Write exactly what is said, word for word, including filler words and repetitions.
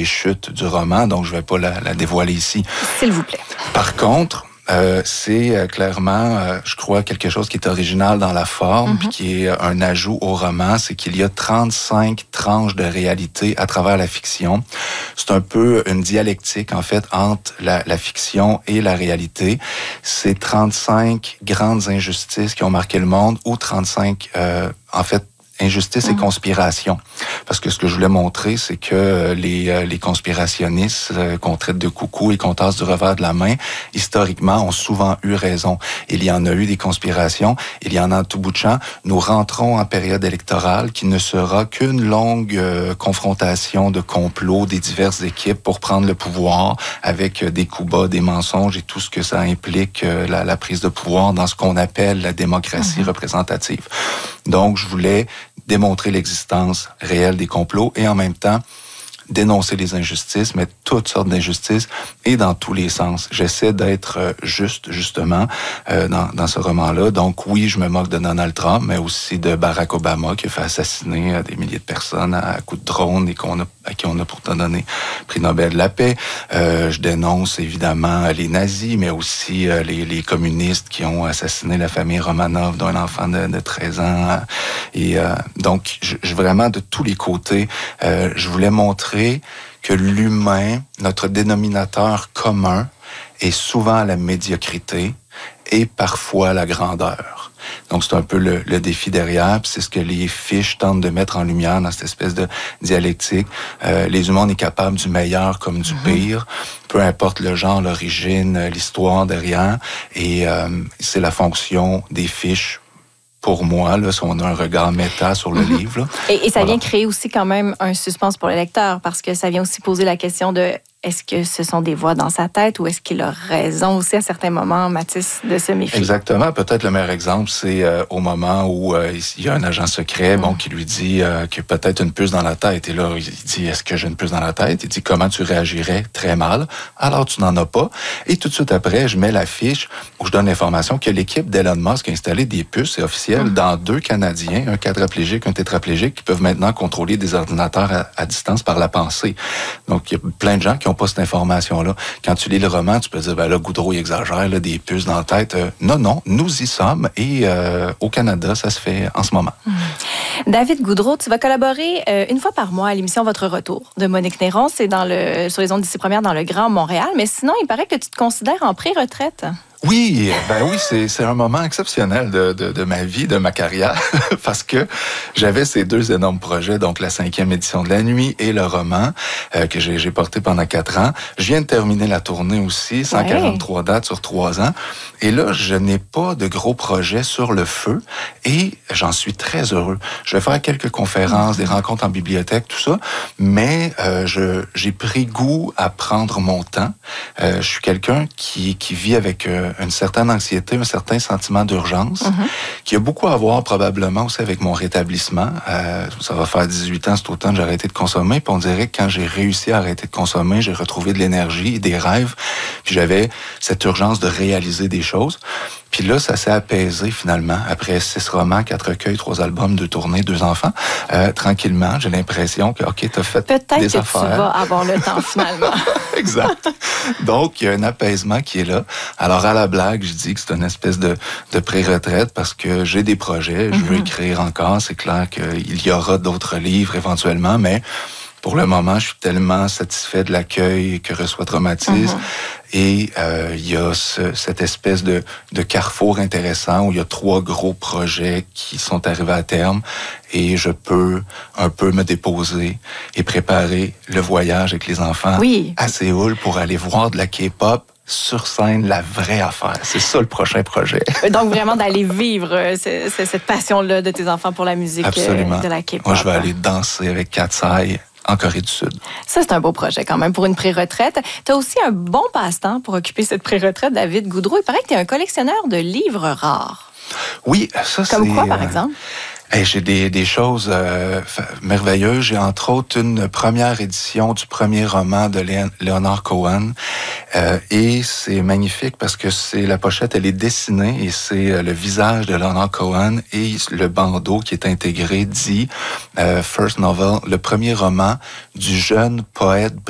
des chutes du roman, donc je ne vais pas la, la dévoiler ici. S'il vous plaît. Par contre, Euh, c'est euh, clairement, euh, je crois, quelque chose qui est original dans la forme, mm-hmm. puis qui est un ajout au roman, c'est qu'il y a trente-cinq tranches de réalité à travers la fiction. C'est un peu une dialectique, en fait, entre la, la fiction et la réalité. C'est trente-cinq grandes injustices qui ont marqué le monde, ou trente-cinq, euh, en fait, injustice et conspiration. Parce que ce que je voulais montrer, c'est que les, les conspirationnistes qu'on traite de coucou et qu'on tasse du revers de la main, historiquement, ont souvent eu raison. Il y en a eu des conspirations, il y en a en tout bout de champ. Nous rentrons en période électorale qui ne sera qu'une longue euh, confrontation de complots des diverses équipes pour prendre le pouvoir avec des coups bas, des mensonges et tout ce que ça implique, euh, la, la prise de pouvoir dans ce qu'on appelle la démocratie mmh. représentative. Donc, je voulais démontrer l'existence réelle des complots et en même temps dénoncer les injustices, mais toutes sortes d'injustices et dans tous les sens. J'essaie d'être juste, justement, euh, dans, dans ce roman-là. Donc oui, je me moque de Donald Trump, mais aussi de Barack Obama qui a fait assassiner des milliers de personnes à coups de drone et qu'on a, à qui on a pourtant donné le prix Nobel de la paix. Euh, je dénonce évidemment les nazis, mais aussi euh, les, les communistes qui ont assassiné la famille Romanov d'un enfant de, de treize ans. Et euh, donc, je, je vraiment de tous les côtés, euh, je voulais montrer que l'humain, notre dénominateur commun, est souvent la médiocrité et parfois la grandeur. Donc, c'est un peu le, le défi derrière, puis c'est ce que les fiches tentent de mettre en lumière dans cette espèce de dialectique. Euh, les humains, on est capable du meilleur comme du pire, peu importe le genre, l'origine, l'histoire derrière, et euh, c'est la fonction des fiches. Pour moi, là, si on a un regard méta sur le mm-hmm. livre. Là, et, et ça voilà. vient créer aussi quand même un suspense pour le lecteur, parce que ça vient aussi poser la question de est-ce que ce sont des voix dans sa tête ou est-ce qu'il a raison aussi à certains moments, Mathis, de se méfier? Exactement. Peut-être le meilleur exemple, c'est euh, au moment où euh, il y a un agent secret mm. bon, qui lui dit euh, qu'il a peut-être une puce dans la tête. Et là, il dit, est-ce que j'ai une puce dans la tête? Il dit, comment tu réagirais? Très mal. Alors, tu n'en as pas. Et tout de suite après, je mets la fiche où je donne l'information que l'équipe d'Elon Musk a installé des puces, c'est officiel, mm. dans deux Canadiens, un quadriplégique, un tétraplégique, qui peuvent maintenant contrôler des ordinateurs à, à distance par la pensée. Donc, il y a plein de gens qui n'ont pas cette information-là. Quand tu lis le roman, tu peux dire, ben là, Goudreau, il exagère, là, des puces dans la tête. Euh, non, non, nous y sommes et euh, au Canada, ça se fait en ce moment. Mmh. David Goudreau, tu vas collaborer euh, une fois par mois à l'émission Votre Retour de Monique Néron. C'est dans le, sur les ondes d'ici première dans le Grand Montréal. Mais sinon, il paraît que tu te considères en pré-retraite. Oui, ben oui, c'est, c'est un moment exceptionnel de, de, de ma vie, de ma carrière, parce que j'avais ces deux énormes projets, donc la cinquième édition de La Nuit et le roman euh, que j'ai, j'ai porté pendant quatre ans. Je viens de terminer la tournée aussi, cent quarante-trois ouais. dates sur trois ans. Et là, je n'ai pas de gros projets sur le feu et j'en suis très heureux. Je vais faire quelques conférences, des rencontres en bibliothèque, tout ça, mais euh, je, j'ai pris goût à prendre mon temps. Euh, je suis quelqu'un qui, qui vit avec... Euh, une certaine anxiété, un certain sentiment d'urgence, mm-hmm. qui a beaucoup à voir probablement aussi avec mon rétablissement. Euh, ça va faire dix-huit ans cet automne, j'ai arrêté de consommer, puis on dirait que quand j'ai réussi à arrêter de consommer, j'ai retrouvé de l'énergie et des rêves, puis j'avais cette urgence de réaliser des choses. Puis là, ça s'est apaisé finalement, après six romans, quatre recueils, trois albums, deux tournées, deux enfants. Euh, tranquillement, j'ai l'impression que, OK, t'as fait Peut-être des que affaires. tu vas avoir le temps finalement. Exact. Donc, il y a un apaisement qui est là. Alors, à la blague, je dis que c'est une espèce de, de pré-retraite parce que j'ai des projets, je veux mm-hmm. écrire encore. C'est clair qu'il y aura d'autres livres éventuellement, mais pour le moment, je suis tellement satisfait de l'accueil que reçoit Traumatisme. Mm-hmm. Et euh, il y a ce, cette espèce de, de carrefour intéressant où il y a trois gros projets qui sont arrivés à terme. Et je peux un peu me déposer et préparer le voyage avec les enfants oui. à Séoul pour aller voir de la K-pop sur scène, la vraie affaire. C'est ça le prochain projet. Donc vraiment d'aller vivre c'est, c'est cette passion-là de tes enfants pour la musique. Absolument. De la K-pop. Moi, je vais aller danser avec Katsai en Corée du Sud. Ça, c'est un beau projet quand même pour une pré-retraite. Tu as aussi un bon passe-temps pour occuper cette pré-retraite, David Goudreau. Il paraît que tu es un collectionneur de livres rares. Oui, ça c'est... Comme quoi, par exemple? Hey, j'ai des, des choses euh, merveilleuses. J'ai entre autres une première édition du premier roman de Leonard Cohen. Euh, et c'est magnifique parce que c'est la pochette, elle est dessinée et c'est le visage de Leonard Cohen et le bandeau qui est intégré dit euh, First Novel, le premier roman du jeune poète